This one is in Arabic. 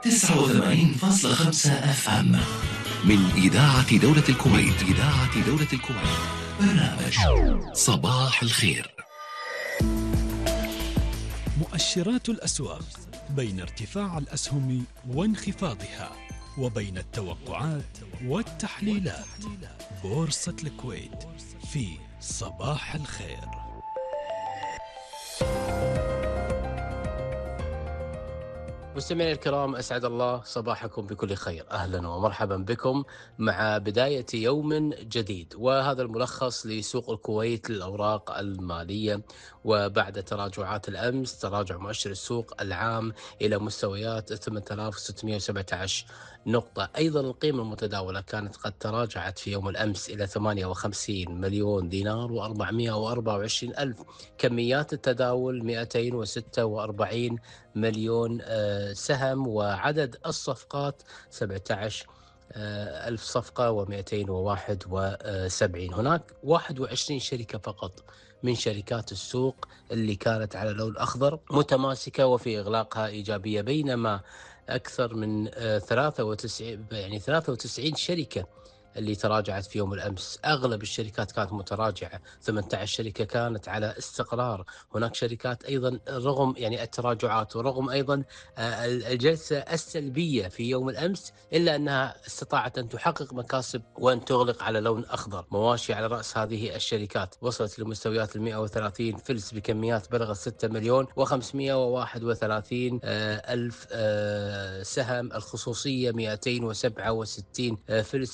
89.5 اف ام من إذاعة دولة الكويت. برنامج صباح الخير. مؤشرات الأسواق بين ارتفاع الأسهم وانخفاضها، وبين التوقعات والتحليلات. بورصة الكويت في صباح الخير. مستمعينا الكرام، أسعد الله صباحكم بكل خير. أهلا ومرحبا بكم مع بداية يوم جديد، وهذا الملخص لسوق الكويت للأوراق المالية. وبعد تراجعات الأمس، تراجع مؤشر السوق العام إلى مستويات 8617 نقطة. أيضا القيمة المتداولة كانت قد تراجعت في يوم الأمس إلى 58 مليون دينار و424 ألف. كميات التداول 246 مليون سهم، وعدد الصفقات 17 ألف صفقة و271. هناك 21 شركة فقط من شركات السوق اللي كانت على لون أخضر متماسكة وفي إغلاقها إيجابية، بينما أكثر من 93 شركة اللي تراجعت في يوم الأمس. أغلب الشركات كانت متراجعة، 18 شركة كانت على استقرار. هناك شركات أيضا رغم التراجعات ورغم أيضا الجلسة السلبية في يوم الأمس، إلا أنها استطاعت أن تحقق مكاسب وأن تغلق على لون أخضر. مواشي على رأس هذه الشركات وصلت لمستويات 130 فلس بكميات بلغت 6 مليون و531 ألف سهم. الخصوصية 267 فلس